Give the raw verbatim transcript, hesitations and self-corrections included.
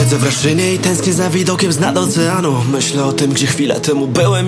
Siedzę w Raszynie i tęsknię za widokiem z nad oceanu. Myślę o tym, gdzie chwilę temu byłem